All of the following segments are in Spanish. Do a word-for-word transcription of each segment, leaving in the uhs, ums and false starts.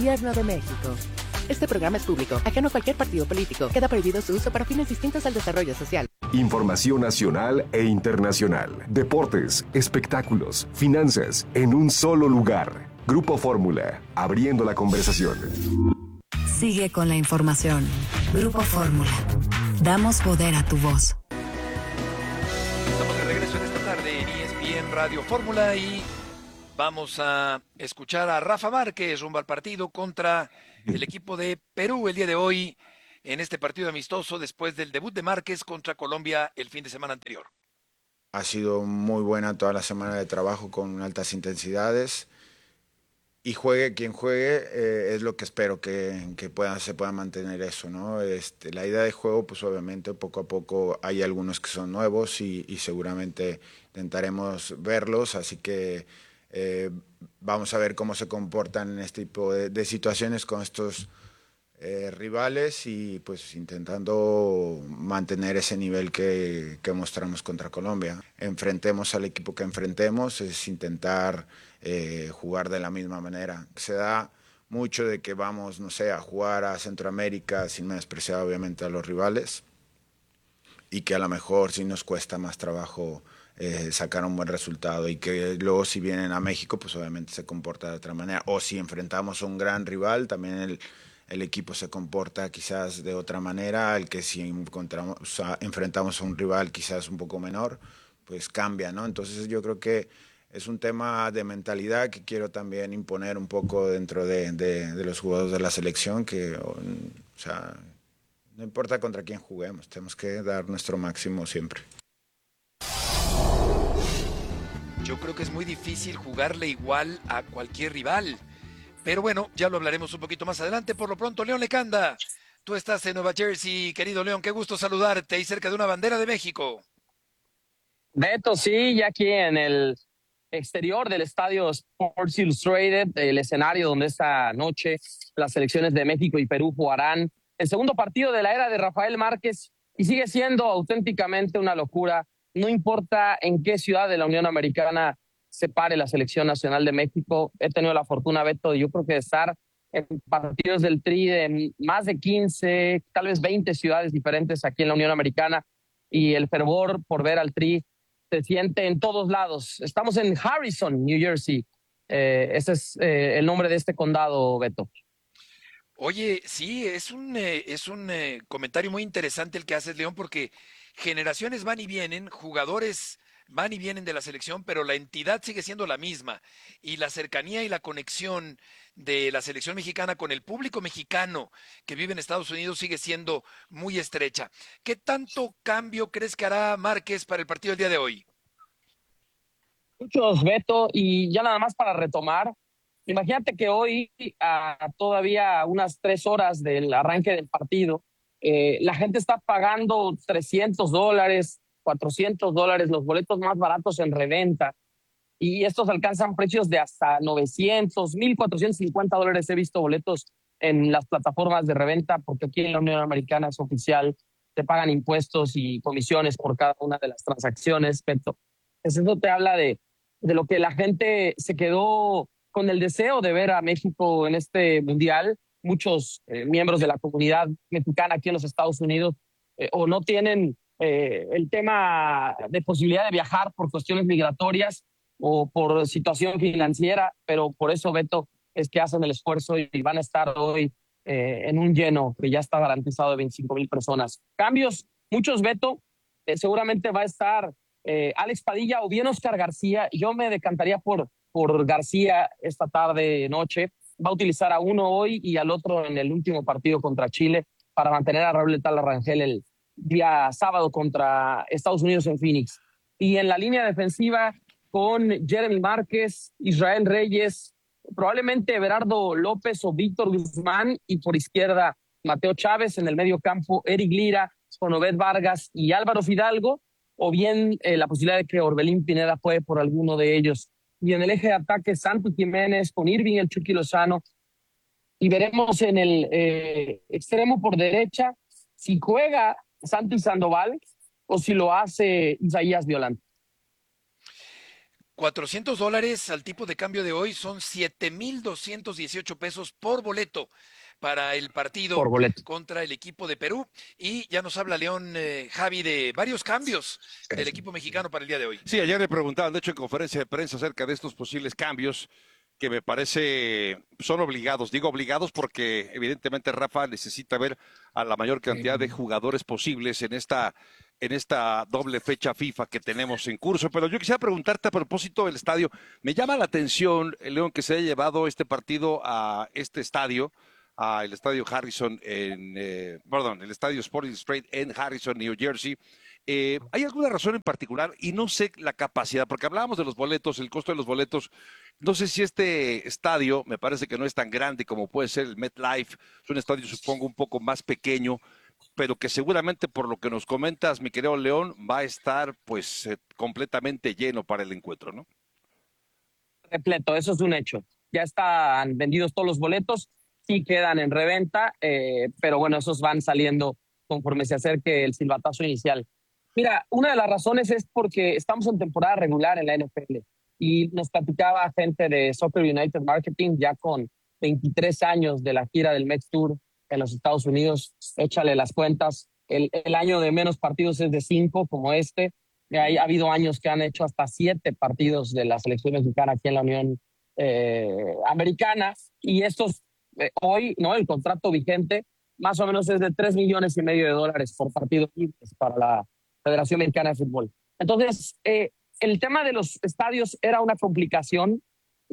Gobierno de México. Este programa es público, ajeno a cualquier partido político. Queda prohibido su uso para fines distintos al desarrollo social. Información nacional e internacional. Deportes, espectáculos, finanzas, en un solo lugar. Grupo Fórmula, abriendo la conversación. Sigue con la información. Grupo Fórmula. Damos poder a tu voz. Estamos de regreso en esta tarde en E S P N Radio Fórmula y vamos a escuchar a Rafa Márquez rumbo al partido contra el equipo de Perú el día de hoy en este partido amistoso después del debut de Márquez contra Colombia el fin de semana anterior. Ha sido muy buena toda la semana de trabajo con altas intensidades y juegue quien juegue, eh, es lo que espero que, que pueda, se pueda mantener eso, ¿no? Este, la idea de juego, pues obviamente poco a poco hay algunos que son nuevos y, y seguramente intentaremos verlos, así que eh, vamos a ver cómo se comportan en este tipo de, de situaciones con estos Eh, rivales y pues intentando mantener ese nivel que, que mostramos contra Colombia. Enfrentemos al equipo que enfrentemos, es intentar eh, jugar de la misma manera. Se da mucho de que vamos, no sé, a jugar a Centroamérica sin menospreciar obviamente a los rivales y que a lo mejor sí nos cuesta más trabajo eh, sacar un buen resultado y que luego si vienen a México pues obviamente se comporta de otra manera, o si enfrentamos a un gran rival también el el equipo se comporta quizás de otra manera, el que si encontramos, o sea, enfrentamos a un rival quizás un poco menor, pues cambia, ¿no? Entonces yo creo que es un tema de mentalidad que quiero también imponer un poco dentro de, de, de los jugadores de la selección, que, o sea, no importa contra quién juguemos, tenemos que dar nuestro máximo siempre. Yo creo que es muy difícil jugarle igual a cualquier rival. Pero bueno, ya lo hablaremos un poquito más adelante. Por lo pronto, León Lecanda, tú estás en Nueva Jersey. Querido León, qué gusto saludarte y cerca de una bandera de México. Beto, sí, ya aquí en el exterior del estadio Sports Illustrated, el escenario donde esta noche las selecciones de México y Perú jugarán el segundo partido de la era de Rafael Márquez y sigue siendo auténticamente una locura. No importa en qué ciudad de la Unión Americana se pare la selección nacional de México. He tenido la fortuna, Beto, yo creo que de estar en partidos del Tri de más de quince, tal vez veinte ciudades diferentes aquí en la Unión Americana y el fervor por ver al Tri se siente en todos lados. Estamos en Harrison, New Jersey. Eh, ese es eh, el nombre de este condado, Beto. Oye, sí, es un, eh, es un eh, comentario muy interesante el que haces, León, porque generaciones van y vienen, jugadores van y vienen de la selección, pero la entidad sigue siendo la misma. Y la cercanía y la conexión de la selección mexicana con el público mexicano que vive en Estados Unidos sigue siendo muy estrecha. ¿Qué tanto cambio crees que hará Márquez para el partido del día de hoy? Muchos, Beto, y ya nada más para retomar, imagínate que hoy, a todavía unas tres horas del arranque del partido, eh, la gente está pagando trescientos dólares, cuatrocientos dólares, los boletos más baratos en reventa, y estos alcanzan precios de hasta novecientos, mil cuatrocientos cincuenta dólares. He visto boletos en las plataformas de reventa, porque aquí en la Unión Americana es oficial, te pagan impuestos y comisiones por cada una de las transacciones. Pero eso te habla de, de lo que la gente se quedó con el deseo de ver a México en este mundial. Muchos eh, miembros de la comunidad mexicana aquí en los Estados Unidos eh, o no tienen eh, el tema de posibilidad de viajar por cuestiones migratorias o por situación financiera, pero por eso, Beto, es que hacen el esfuerzo y van a estar hoy eh, en un lleno que ya está garantizado de veinticinco mil personas. Cambios, muchos, Beto, eh, seguramente va a estar eh, Alex Padilla o bien Oscar García. Yo me decantaría por, por García esta tarde, noche. Va a utilizar a uno hoy y al otro en el último partido contra Chile para mantener a Raúl Letal Rangel el día sábado contra Estados Unidos en Phoenix. Y en la línea defensiva con Jeremy Márquez, Israel Reyes, probablemente Everardo López o Víctor Guzmán, y por izquierda Mateo Chávez, en el medio campo Eric Lira, con Obed Vargas y Álvaro Fidalgo, o bien eh, la posibilidad de que Orbelín Pineda juegue por alguno de ellos. Y en el eje de ataque Santi Jiménez con Irving el Chucky Lozano, y veremos en el eh, extremo por derecha si juega Santi Sandoval o si lo hace Isaías Violante. cuatrocientos dólares al tipo de cambio de hoy son siete mil doscientos dieciocho pesos por boleto para el partido Por boleto. contra el equipo de Perú. Y ya nos habla León, eh, Javi, de varios cambios del equipo mexicano para el día de hoy. Sí, ayer le preguntaban, de hecho, en conferencia de prensa acerca de estos posibles cambios que me parece son obligados. Digo obligados porque evidentemente Rafa necesita ver a la mayor cantidad de jugadores posibles en esta en esta doble fecha FIFA que tenemos en curso. Pero yo quisiera preguntarte a propósito del estadio. Me llama la atención, León, que se haya llevado este partido a este estadio, al estadio Harrison, en, eh, perdón, el estadio Sporting Straight en Harrison, New Jersey. Eh, ¿Hay alguna razón en particular? Y no sé la capacidad, porque hablábamos de los boletos, el costo de los boletos. No sé si este estadio, me parece que no es tan grande como puede ser el MetLife, es un estadio supongo un poco más pequeño, pero que seguramente por lo que nos comentas, mi querido León, va a estar pues eh, completamente lleno para el encuentro, ¿no? Repleto, eso es un hecho. Ya están vendidos todos los boletos, sí quedan en reventa, eh, pero bueno, esos van saliendo conforme se acerque el silbatazo inicial. Mira, una de las razones es porque estamos en temporada regular en la N F L y nos platicaba gente de Soccer United Marketing ya con veintitrés años de la gira del Mex Tour en los Estados Unidos. Échale las cuentas, el, el año de menos partidos es de cinco como este. Hay, ha habido años que han hecho hasta siete partidos de la selección mexicana aquí en la Unión eh, Americana y estos eh, hoy, ¿no? El contrato vigente más o menos es de tres millones y medio de dólares por partido para la Federación Mexicana de Fútbol. Entonces, eh, el tema de los estadios era una complicación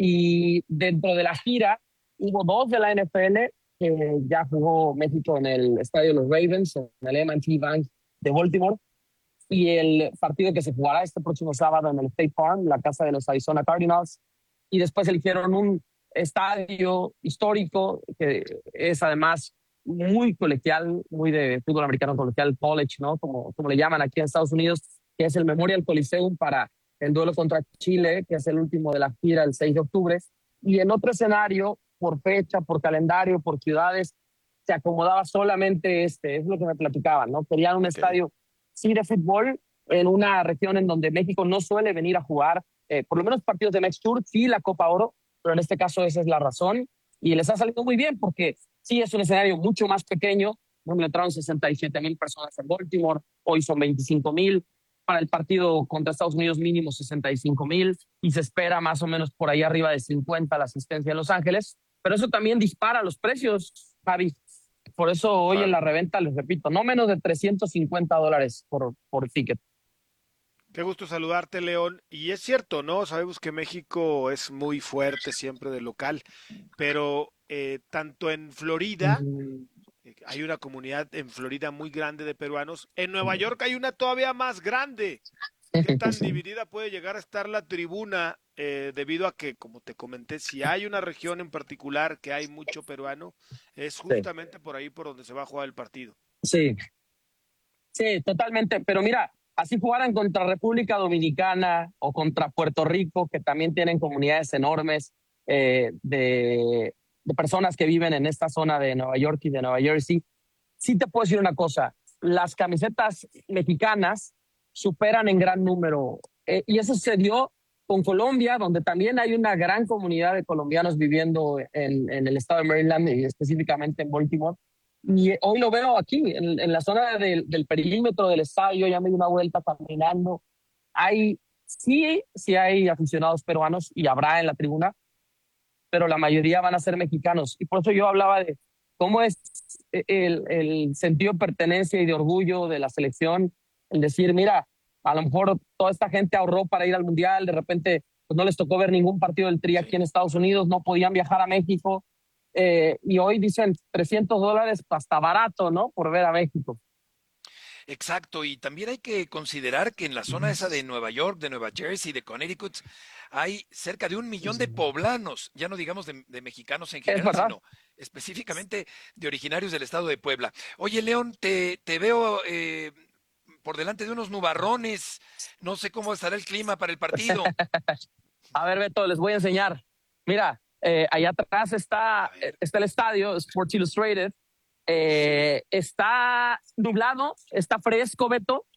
y dentro de la gira hubo dos de la N F L que ya jugó México en el estadio de los Ravens, en el M and T Bank de Baltimore, y el partido que se jugará este próximo sábado en el State Farm, la casa de los Arizona Cardinals, y después eligieron un estadio histórico que es además muy colegial, muy de fútbol americano colegial, college, ¿no? Como, como le llaman aquí en Estados Unidos, que es el Memorial Coliseum para el duelo contra Chile, que es el último de la gira el seis de octubre. Y en otro escenario, por fecha, por calendario, por ciudades, se acomodaba solamente este, es lo que me platicaban, ¿no? Querían un okay. estadio, sí, de fútbol, en una región en donde México no suele venir a jugar, eh, por lo menos partidos de Mex Tour, sí, la Copa Oro, pero en este caso esa es la razón. Y les ha salido muy bien porque sí es un escenario mucho más pequeño. Bueno, entraron sesenta y siete mil personas en Baltimore, hoy son veinticinco mil. Para el partido contra Estados Unidos mínimo sesenta y cinco mil y se espera más o menos por ahí arriba de cincuenta la asistencia en Los Ángeles. Pero eso también dispara los precios, Javi. Por eso hoy claro. en la reventa, les repito, no menos de trescientos cincuenta dólares por, por ticket. Qué gusto saludarte, León. Y es cierto, ¿no? Sabemos que México es muy fuerte siempre de local, pero eh, tanto en Florida, eh, hay una comunidad en Florida muy grande de peruanos, en Nueva York hay una todavía más grande. ¿Qué tan dividida puede llegar a estar la tribuna eh, debido a que, como te comenté, si hay una región en particular que hay mucho peruano, es justamente sí. por ahí por donde se va a jugar el partido? Sí, sí, totalmente. Pero mira, así jugaran contra República Dominicana o contra Puerto Rico, que también tienen comunidades enormes eh, de, de personas que viven en esta zona de Nueva York y de Nueva Jersey. Sí te puedo decir una cosa, las camisetas mexicanas superan en gran número. Eh, y eso se dio con Colombia, donde también hay una gran comunidad de colombianos viviendo en, en el estado de Maryland y específicamente en Baltimore. Y hoy lo veo aquí, en, en la zona del, del perímetro del estadio, ya me di una vuelta caminando. Hay, sí, sí hay aficionados peruanos y habrá en la tribuna, pero la mayoría van a ser mexicanos. Y por eso yo hablaba de cómo es el, el sentido de pertenencia y de orgullo de la selección, el decir, mira, a lo mejor toda esta gente ahorró para ir al Mundial, de repente pues no les tocó ver ningún partido del Tri aquí en Estados Unidos, no podían viajar a México, eh, y hoy dicen trescientos dólares hasta barato, ¿no? Por ver a México. Exacto, y también hay que considerar que en la zona esa de Nueva York, de Nueva Jersey, de Connecticut, hay cerca de un millón de poblanos, ya no digamos de, de mexicanos en general, sino específicamente de originarios del estado de Puebla. Oye, León, te, te veo eh, por delante de unos nubarrones, no sé cómo estará el clima para el partido. A ver, Beto, les voy a enseñar. Mira, eh, allá atrás está, está el estadio, Sports Illustrated. Eh, está nublado, está fresco, Beto,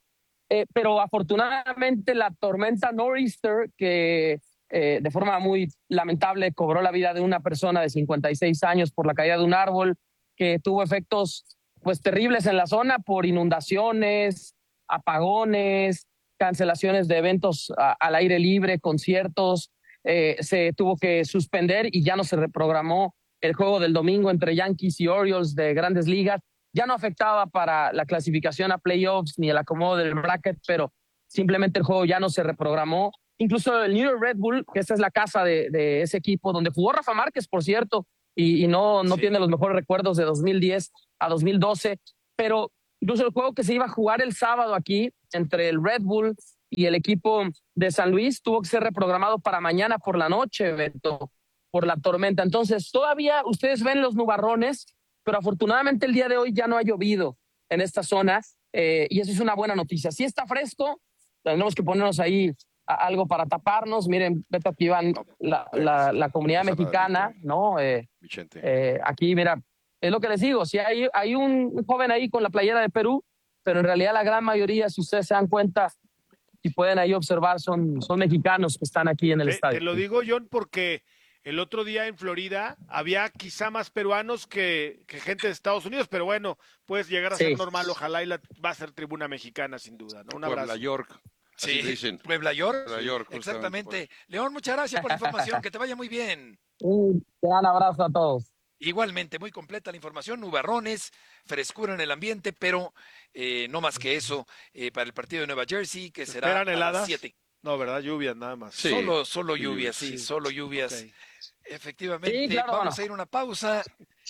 Eh, pero afortunadamente la tormenta Nor'easter, que eh, de forma muy lamentable cobró la vida de una persona de cincuenta y seis años por la caída de un árbol, que tuvo efectos pues terribles en la zona por inundaciones, apagones, cancelaciones de eventos a, al aire libre, conciertos, eh, se tuvo que suspender y ya no se reprogramó el juego del domingo entre Yankees y Orioles de Grandes Ligas. Ya no afectaba para la clasificación a playoffs ni el acomodo del bracket, pero simplemente el juego ya no se reprogramó. Incluso el New York Red Bull, que esta es la casa de, de ese equipo, donde jugó Rafa Márquez, por cierto, y, y no, no Sí. tiene los mejores recuerdos de dos mil diez a dos mil doce, pero incluso el juego que se iba a jugar el sábado aquí entre el Red Bull y el equipo de San Luis tuvo que ser reprogramado para mañana por la noche, Beto, por la tormenta. Entonces, todavía ustedes ven los nubarrones, pero afortunadamente el día de hoy ya no ha llovido en esta zona, eh, y eso es una buena noticia. Si está fresco, tenemos que ponernos ahí a, algo para taparnos. Miren, Beto, aquí van la, la, la comunidad No pasa nada, mexicana, Nico. ¿no? Eh, Vicente. eh, aquí, mira, es lo que les digo, si hay, hay un joven ahí con la playera de Perú, pero en realidad la gran mayoría, si ustedes se dan cuenta y pueden ahí observar, son, son mexicanos que están aquí en el Te, estadio. te lo digo, John, porque el otro día en Florida había quizá más peruanos que, que gente de Estados Unidos, pero bueno, puedes llegar a Sí. ser normal, ojalá y la, va a ser tribuna mexicana sin duda, ¿no? Un Puebla, abrazo. York. Así Sí, le dicen. Puebla York. Puebla York, justamente, Exactamente. León, muchas gracias por la información. Que te vaya muy bien. Un gran abrazo a todos. Igualmente, muy completa la información, nubarrones, frescura en el ambiente, pero eh, no más que eso eh, para el partido de Nueva Jersey, que ¿Se será esperan a las heladas? siete. No, ¿verdad? Lluvias nada más. Sí. Solo, solo Sí, lluvias, sí, sí. solo lluvias. Ok. Efectivamente, Sí, claro, vamos bueno. a ir a una pausa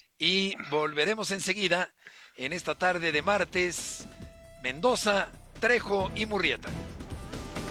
y volveremos enseguida en esta tarde de martes, Mendoza, Trejo y Murrieta.